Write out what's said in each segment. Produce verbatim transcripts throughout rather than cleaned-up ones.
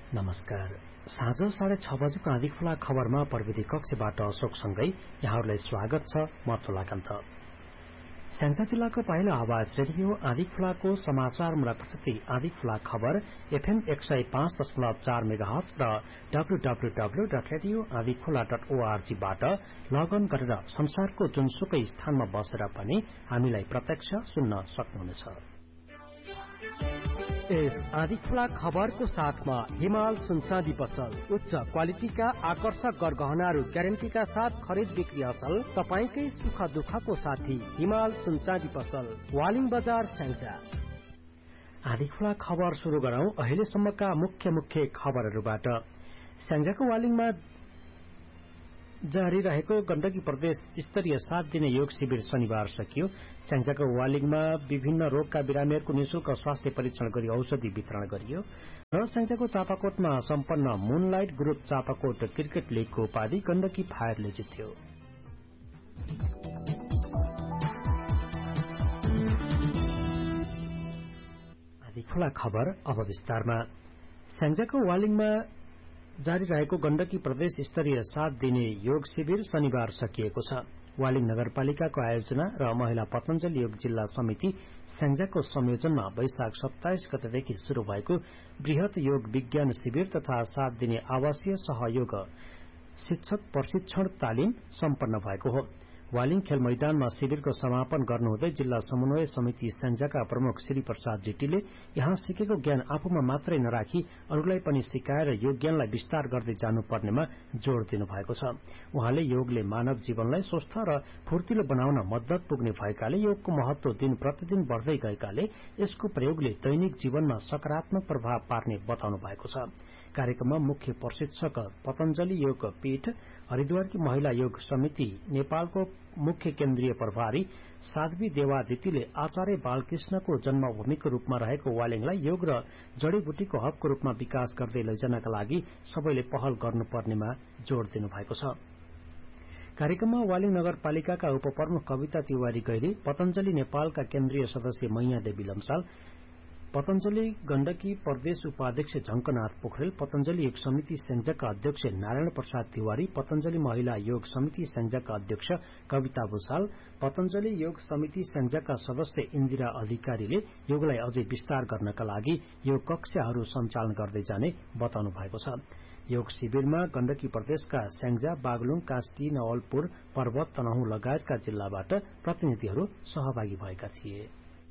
नमस्कार। साँझ साढे छ बजेको आँधी खुला खबरमा प्रविधि कक्षबाट अशोकसँगै यहाँहरूलाई स्वागत छ। म तुलाकान्त। स्याङ्जा जिल्लाको पहिलो आवाज रेडियो आँधी खुलाको समाचारमूलक प्रस्तुति आँधी खुला खबर एफएम एक सय पाँच दशमलव चार मेगाहर्ज र डब्लूडब्लूडब्लू डट रेडियो आँधी खुला डट ओआरजीबाट लगअन गरेर संसारको जुनसुकै स्थानमा बसेर पनि हामीलाई प्रत्यक्ष सुन्न सक्नुहुनेछ। यस आँधी खुला खबरको साथमा हिमाल सुनचाँदी पसल उच्च क्वालिटीका आकर्षक गरगहनाहरू ग्यारेन्टीका साथ खरिद बिक्री असल। तपाईकै सुख दुःखको साथी हिमाल सुनचाँदी पसल, वालिङ बजार, स्याङ्जा। आँधी खुला खबर सुरु गरौं अहिलेसम्मका मुख्य मुख्य खबरहरूबाट। स्याङ्जाको वालिङमा जारी रहेको गण्डकी प्रदेश स्तरीय सात दिने योग शिविर शनिबार सकियो। स्याङ्जाको वालिङमा विभिन्न रोगका बिरामीहरूको निशुल्क स्वास्थ्य परीक्षण गरी औषधि वितरण गरियो र स्याङ्जाको चापाकोटमा सम्पन्न मुनलाइट ग्रुप चापाकोट क्रिकेट लीगको उपाधि गण्डकी फायरले जित्यो। आदि खुला खबर अब विस्तारमा। स्याङ्जाको वालिङमा जारी रहेको गण्डकी प्रदेश स्तरीय सात दिने योग शिविर शनिबार सकिएको छ। वालिङ नगरपालिकाको आयोजना र महिला पतञ्जलि योग जिल्ला समिति स्याङ्जाको संयोजनमा वैशाख सत्ताइस गतेदेखि शुरू भएको वृहत योग विज्ञान शिविर तथा सात दिने आवासीय सहयोग शिक्षक प्रशिक्षण तालिम सम्पन्न भएको हो। वालिङ खेल मैदानमा शिविरको समापन गर्नुहुँदै जिल्ला समन्वय समिति स्याङ्जाका प्रमुख श्री प्रसाद जेटीले यहाँ सिकेको ज्ञान आफूमा मात्रै नराखी अरूलाई पनि सिकाएर यो ज्ञानलाई विस्तार गर्दै जानुपर्नेमा जोड़ दिनुभएको छ। उहाँले योगले मानव जीवनलाई स्वस्थ र फूर्तिलो बनाउन मद्दत पुग्ने भएकाले योगको महत्व दिन प्रतिदिन बढ़दै गएकाले यसको प्रयोगले दैनिक जीवनमा सकारात्मक प्रभाव पार्ने बताउनु भएको छ। कार्यक्रममा मुख्य प्रशिक्षक पतञ्जलि योग पीठ, हरिद्वारकी महिला योग समिति, नेपालको मुख्य केन्द्रीय प्रभारी साध्वी देवादितिले आचार्य बालकृष्णको जन्मभूमिको रूपमा रहेको वालिङलाई योग र जड़ीबुटीको हबको रूपमा विकास गर्दै लैजानका लागि सबैले पहल गर्नुपर्नेमा जोड़ दिनुभएको छ। कार्यक्रममा वालिङ नगरपालिकाका उपप्रमुख कविता तिवारी गैरी, पतञ्जलि नेपालका केन्द्रीय सदस्य मैया देवी लम्साल, पतञ्जलि गण्डकी प्रदेश उपाध्यक्ष झंकनाथ पोखरेल, पतञ्जलि योग समिति स्याङ्जाका अध्यक्ष नारायण प्रसाद तिवारी, पतञ्जलि महिला योग समिति स्याङ्जाका अध्यक्ष कविता भूषाल, पतञ्जलि योग समिति स्याङ्जाका सदस्य इन्दिरा अधिकारीले योगलाई अझै विस्तार गर्नका लागि योग कक्षाहरू सञ्चालन गर्दै जाने बताउनु भएको छ। योग शिविरमा गण्डकी प्रदेशका स्याङ्जा, बागलुङ, कास्की, नवलपुर, पर्वत, तनहुँ लगायतका जिल्लाबाट प्रतिनिधिहरू सहभागी भएका थिए।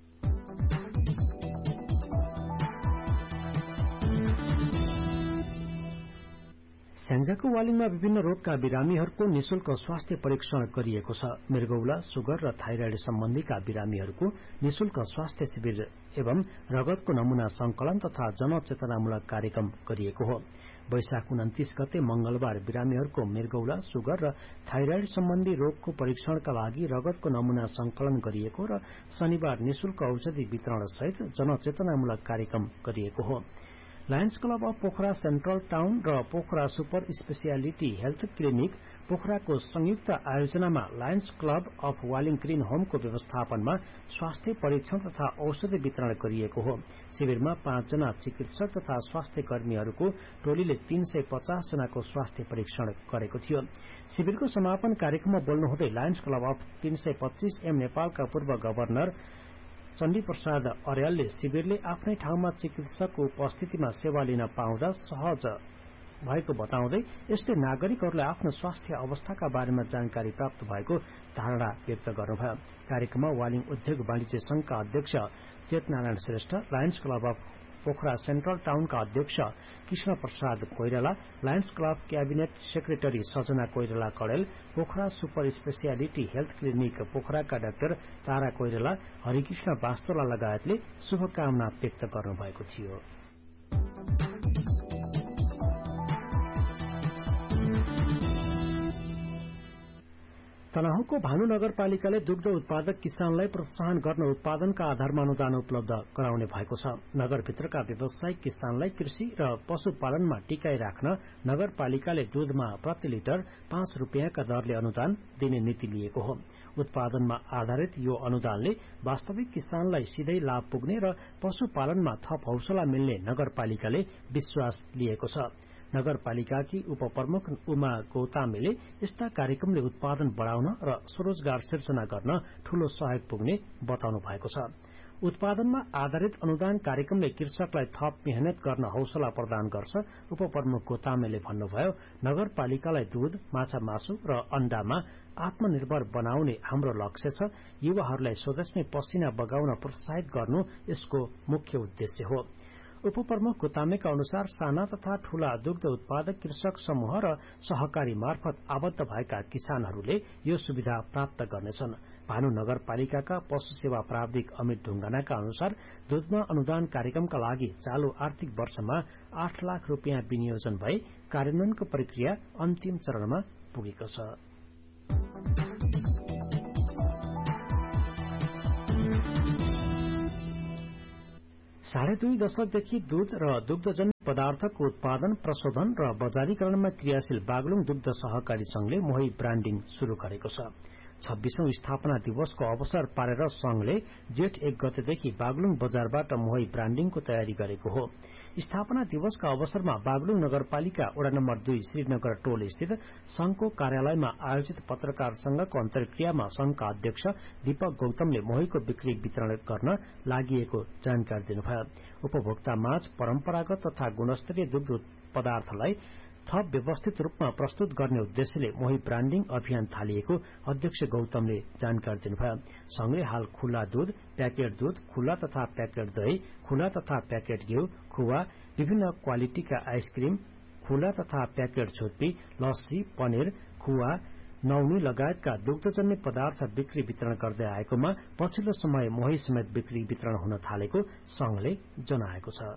स्याङ्जाको वालिङमा विभिन्न रोगका बिरामीहरूको निशुल्क स्वास्थ्य परीक्षण गरिएको छ। मृगौला, सुगर र थाइराइड सम्बन्धीका बिरामीहरूको निशुल्क स्वास्थ्य शिविर एवं रगतको नमूना संकलन तथा जनचेतनामूलक कार्यक्रम गरिएको हो। वैशाख उन्तीस गते मंगलबार बिरामीहरूको मृगौला, सुगर र थाइराइड सम्बन्धी रोगको परीक्षणका लागि रगतको नमूना संकलन गरिएको र शनिबार निशुल्क औषधि वितरण सहित जनचेतनामूलक कार्यक्रम गरिएको हो। Lions club of Pokhara central town र Pokhara super speciality health clinic पोखराको संयुक्त आयोजनामा Lions club of Waling green होमको व्यवस्थापनमा स्वास्थ्य परीक्षण तथा औषधि वितरण गरिएको हो। शिविरमा पाँचजना चिकित्सक तथा स्वास्थ्य कर्मीहरूको टोलीले तीन सय पचास जनाको स्वास्थ्य परीक्षण गरेको थियो। शिविरको समापन कार्यक्रममा बोल्नुहुँदै लायन्स क्लब अफ तीन सय पच्चीस एम नेपालका पूर्व गवर्नर चण्डी प्रसाद अर्यालले शिविरले आफ्नै ठाउँमा चिकित्सकको उपस्थितिमा सेवा लिन पाउँदा सहज भएको बताउँदै यसले नागरिकहरूलाई आफ्नो स्वास्थ्य अवस्थाका बारेमा जानकारी प्राप्त भएको धारणा व्यक्त गर्नुभयो। कार्यक्रममा वालिङ उद्योग वाणिज्य संघका अध्यक्ष Chetnarayan Shrestha, Lions club of Pokhara central टाउनका अध्यक्ष Krishna Prasad Koirala, Lions club cabinet secretary सजना Koirala Kadel, Pokhara super speciality health clinic पोखराका doctor तारा कोइराला, हरिकृष्ण वास्तोला लगायतले शुभकामना व्यक्त गर्नुभएको थियो। तनहुँको भानु नगरपालिकाले दुग्ध उत्पादक किसानलाई प्रोत्साहन गर्न उत्पादनका आधारमा अनुदान उपलब्ध गराउने भएको छ। नगरभित्रका व्यावसायिक किसानलाई कृषि र पशुपालनमा टिकाइ राख्न नगरपालिकाले दूधमा प्रति लिटर पाँच रूपियाँका दरले अनुदान दिने नीति लिएको हो। उत्पादनमा आधारित यो अनुदानले वास्तविक किसानलाई सिधै लाभ पुग्ने र पशुपालनमा थप हौसला मिल्ने नगरपालिकाले विश्वास लिएको छ। नगरपालिकाकी उपप्रमुख उमा गौतामेले यस्ता कार्यक्रमले उत्पादन बढ़ाउन र स्वरोजगार सिर्जना गर्न ठूलो सहयोग पुग्ने बताउनु भएको छ। उत्पादनमा आधारित अनुदान कार्यक्रमले कृषकलाई थप मेहनत गर्न हौसला प्रदान गर्छ। उपप्रमुख गौतामेले भन्नुभयो, नगरपालिकालाई दूध, माछा मासु र अण्डामा आत्मनिर्भर बनाउने हाम्रो लक्ष्य छ। युवाहरूलाई स्वदेशमै पसिना बगाउन प्रोत्साहित गर्नु यसको मुख्य उद्देश्य हो। उपप्रमुख गौतामेका अनुसार साना तथा ठूला दुग्ध उत्पादक कृषक समूह र सहकारी मार्फत आबद्ध भएका किसानहरूले यो सुविधा प्राप्त गर्नेछन्। भानु नगरपालिकाका पशु सेवा प्राविधिक अमित ढुंगानाका अनुसार दूधमा अनुदान कार्यक्रमका लागि चालू आर्थिक वर्षमा आठ लाख रूपियाँ विनियोजन भए कार्यान्वयनको प्रक्रिया अन्तिम चरणमा पुगेको छ। साढे दुई दशकदेखि दूध र दुग्धजन्य पदार्थको उत्पादन, प्रशोधन र बजारीकरणमा क्रियाशील बागलुङ दुग्ध सहकारी संघले मोही ब्रान्डिङ शुरू गरेको छ। छब्बीसौं स्थापना दिवसको अवसर पारेर संघले जेठ एक गतेदेखि बागलुङ बजारबाट मोही ब्रान्डिङको तयारी गरेको हो। स्थापना दिवसका अवसरमा बागलुङ नगरपालिका वडा नम्बर दुई श्रीनगर टोल स्थित संघको कार्यालयमा आयोजित पत्रकार संघको अन्तर्क्रियामा संघका अध्यक्ष दीपक गौतमले मोहीको बिक्री वितरण गर्न लागिएको जानकारी दिनुभयो। उपभोक्ता माझ परम्परागत तथा गुणस्तरीय दुग्ध पदार्थलाई थप व्यवस्थित रूपमा प्रस्तुत गर्ने उद्देश्यले मोही ब्रान्डिङ अभियान थालिएको अध्यक्ष गौतमले जानकारी दिनुभयो। संघले हाल खुला दूध, प्याकेट दूध, खुला तथा प्याकेट दही, खुला तथा प्याकेट घिउ, खुवा, विभिन्न क्वालिटीका आइसक्रिम, खुला तथा प्याकेट छुर्पी, लस्सी, पनिर, खुवा, नौनी लगायतका दुग्धजन्य पदार्थ बिक्री वितरण गर्दै आएकोमा पछिल्लो समय मोही समेत बिक्री वितरण हुन थालेको संघले जनाएको छ।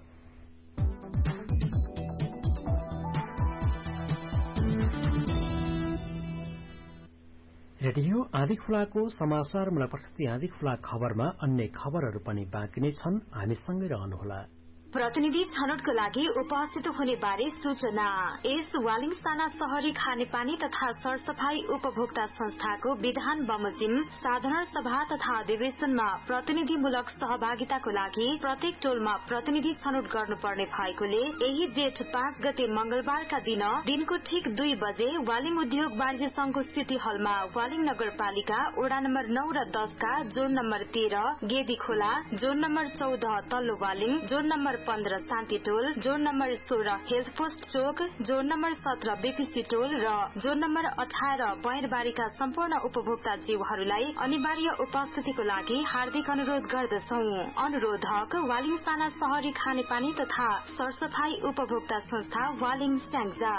रेडियो आँधी खुलाको समाचार मलाई प्रस्तुति आँधी खुला खबरमा अन्य खबरहरू पनि बाँकी नै छन्, हामीसँगै रहनुहोला। प्रतिनिधि छनौटको लागि उपस्थित हुने बारे सूचना। यस वालिङसाना शहरी खानेपानी तथा सरसफाई उपभोक्ता संस्थाको विधान बमोजिम साधारण सभा तथा अधिवेशनमा प्रतिनिधिमूलक सहभागिताको लागि प्रत्येक टोलमा प्रतिनिधि छनौट गर्नुपर्ने भएकोले यही जेठ पाँच गते मंगलबारका दिन दिनको ठीक दुई बजे वालिङ उद्योग वाणिज्य संघको सिटी हलमा वालिङ नगरपालिका वडा नम्बर नौ र दसका जोन नम्बर तेह्र गेदी खोला, जोन नम्बर चौध तल्लो वालिङ, जोन नम्बर पन्ध्र शान्ति टोल, जोन नम्बर सोह्र हेल्थ पोस्ट चोक, जोन नम्बर सत्र बीपीसी टोल र जोन नम्बर अठार बयरबारीका सम्पूर्ण उपभोक्ता जीवहरूलाई अनिवार्य उपस्थितिको लागि हार्दिक अनुरोध गर्दछौ। अनुरोधक वालिङसाना शहरी खानेपानी तथा सरसफाई उपभोक्ता संस्था वालिङ स्याङ्जा।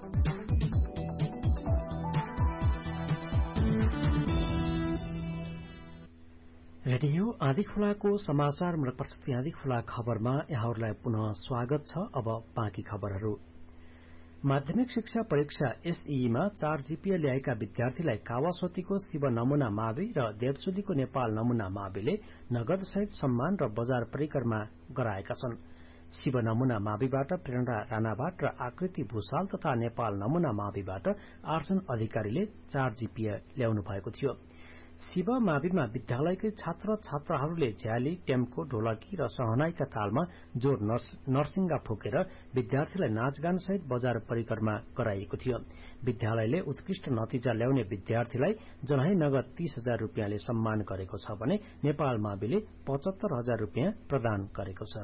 रेडियो आँधी खुलाको समाचार मूलक प्रस्तुति आँधी खुला खबरमा यहाँहरूलाई पुनः स्वागत छ। अब बाँकी खबरहरू। माध्यमिक शिक्षा परीक्षा एसईमा चार जीपीए ल्याएका विद्यार्थीलाई कावासोतीको शिव नमूना मावि र देवचुलीको नेपाल नमूना माविले नगदसहित सम्मान र बजार परिकरमा गराएका छन्। शिव नमूना माविबाट प्रेरणा राणाबाट र आकृति भूषाल तथा नेपाल नमूना माविबाट आर्जन अधिकारीले चार जीपीए ल्याउनु भएको थियो। शिव माविमा विद्यालयकै छात्र छात्राहरूले झ्याली, टेम्को, ढोलकी र सहनाईका तालमा जोर नरसिंगा फुकेर विद्यार्थीलाई नाचगान सहित बजार परिकरमा गराइएको थियो। विद्यालयले उत्कृष्ट नतिजा ल्याउने विद्यार्थीलाई जनाही नगद तीस हजार रूपियाँले सम्मान गरेको छ भने नेपाल माविले पचहत्तर हजार रूपियाँ प्रदान गरेको छ।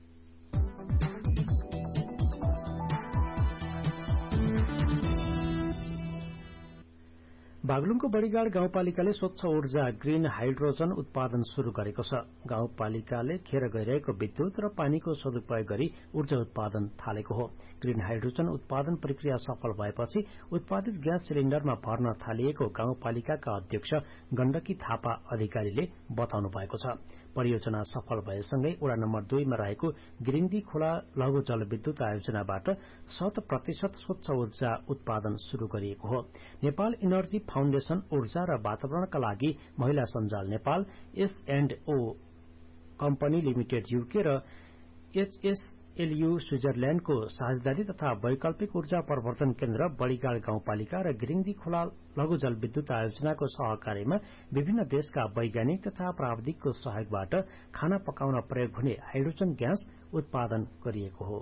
बागलुङको बड़ीगाड़ गाउँपालिकाले स्वच्छ ऊर्जा ग्रीन हाइड्रोजन उत्पादन शुरू गरेको छ। गाउँपालिकाले खेर गइरहेको विद्युत र पानीको सदुपयोग गरी ऊर्जा उत्पादन थालेको हो। ग्रीन हाइड्रोजन उत्पादन प्रक्रिया सफल भएपछि उत्पादित ग्यास सिलिण्डरमा भर्न थालिएको गाउँपालिकाका अध्यक्ष गण्डकी थापा अधिकारीले बताउनु भएको छ। परियोजना सफल भएसँगै वडा नम्बर दुईमा रहेको गिरिङदी खोला लघु जलविद्युत आयोजनाबाट शत प्रतिशत स्वच्छ ऊर्जा उत्पादन शुरू गरिएको हो। नेपाल इनर्जी फाउन्डेशन ऊर्जा र वातावरणका लागि महिला सञ्जाल Nepal, S and oh company limited UK र एचएसएलयू स्विजरल्याण्डको साझेदारी तथा वैकल्पिक ऊर्जा प्रवर्धन केन्द्र बड़ीगाड़ गाउँपालिका र गिरिङदी खोला लघु जलविद्युत आयोजनाको सहकार्यमा विभिन्न देशका वैज्ञानिक तथा प्राविधिकको सहयोगबाट खाना पकाउन प्रयोग हुने हाइड्रोजन ग्यास उत्पादन गरिएको हो।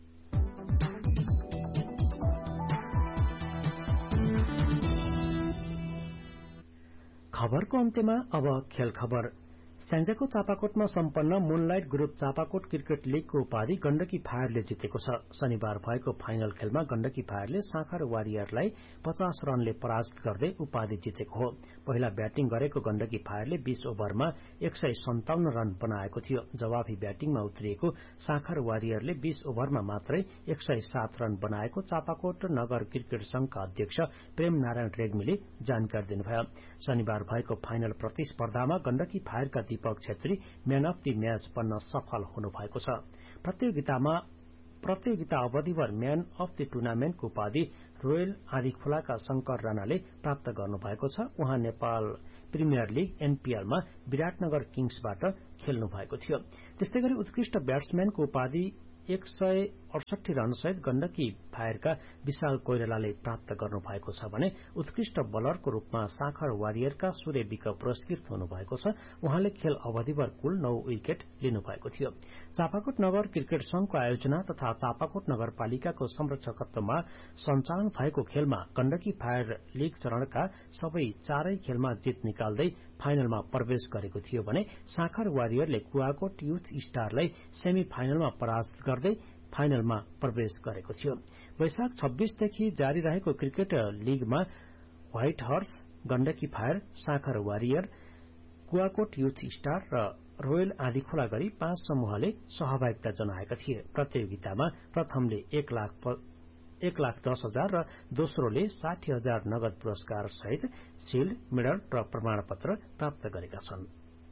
खबरको अन्त्यमा अब खेल खबर। स्याङ्जाको चापाकोटमा सम्पन्न मुनलाइट ग्रुप चापाकोट क्रिकेट लीगको उपाधि गण्डकी फायरले जितेको छ। शनिबार भएको फाइनल खेलमा गण्डकी फायरले साँखर वारियरलाई पचास रनले पराजित गर्दै उपाधि जितेको हो। पहिला ब्याटिङ गरेको गण्डकी फायरले बीस ओभरमा एक सय सन्ताउन्न रन बनाएको थियो। जवाफी ब्याटिङमा उत्रिएको साँखर वारियरले बीस ओभरमा मात्रै एक सय सात रन बनाएको चापाकोट नगर क्रिकेट संघका अध्यक्ष प्रेम नारायण रेग्मीले जानकारी दिनुभयो। शनिबार भएको फाइनल प्रतिस्पर्धामा Gandaki फायरका Deepak Chhetri man of the match बन्न सफल हुनुभएको छ। प्रतियोगितामा प्रतियोगिता अवधिभर म्यान अफ द टुर्नामेन्टको उपाधि रोयल आँधीखोलाका शंकर राणाले प्राप्त गर्नुभएको छ। उहाँ नेपाल प्रिमियर लीग एनपीएलमा विराटनगर किङ्सबाट खेल्नु भएको थियो। त्यस्तै गरी उत्कृष्ट ब्याट्सम्यानको उपाधि एक सय अडसठी रनसहित गण्डकी फायरका विशाल कोइरालाले प्राप्त गर्नुभएको छ भने उत्कृष्ट बलरको रूपमा साँखर वारियरका सूर्य विक पुरस्कृत हुनुभएको छ। उहाँले खेल अवधिभर कुल नौ विकेट लिनुभएको थियो। चापाकोट नगर क्रिकेट संघको आयोजना तथा चापाकोट नगरपालिकाको संरक्षकत्वमा सञ्चालन भएको खेलमा गण्डकी फायर लीग चरणका सबै चारै खेलमा जित निकाल्दै फाइनलमा प्रवेश गरेको थियो भने साँखर वारियरले कुवाकोट युथ स्टारलाई सेमी फाइनलमा पराजित गर्दै फाइनलमा प्रवेश गरेको थियो। वैशाख छब्बीसदेखि जारी रहेको cricket लीगमा white horse, Gandaki fire, Sankhar warrior, Kuwakot youth star र रोयल आँधीखोला गरी पाँच समूहले सहभागिता जनाएका थिए। प्रतियोगितामा प्रथमले एक लाख एक लाख दस हजार र दोस्रोले साठी हजार नगद पुरस्कार सहित शिल्ड, मेडल र प्रमाणपत्र प्राप्त गरेका छन्।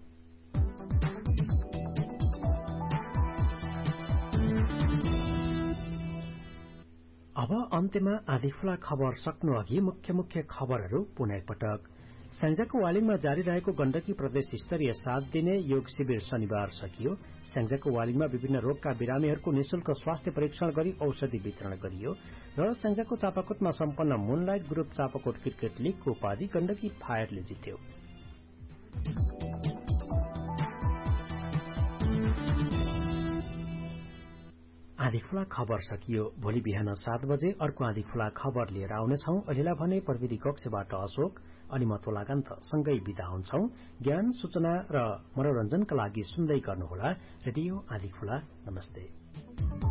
अब अन्त्यमा आँधीखोला खबर सक्नु अघि मुख्य मुख्य खबरहरू पुनः पटक। स्याङ्जाको वालिङमा जारी रहेको गण्डकी प्रदेश स्तरीय सात दिने योग शिविर शनिबार सकियो। स्याङ्जाको वालिङमा विभिन्न रोगका बिरामीहरूको निशुल्क स्वास्थ्य परीक्षण गरी औषधि वितरण गरियो र स्याङ्जाको चापाकोटमा सम्पन्न मुनलाइट ग्रुप चापाकोट क्रिकेट लीगको उपाधि गण्डकी फायरले जित्यो। आँधीखोला खबर सकियो। भोलि बिहान सात बजे अर्को आँधीखोला खबर लिएर आउनेछौं। अहिलेलाई भने प्रविधि कक्षबाट अशोक अनि म तोलाकान्त सँगै बिदा हुन्छौं। ज्ञान, सूचना र मनोरञ्जनका लागि सुन्दै गर्नुहोला रेडियो आँधीखोला। नमस्ते।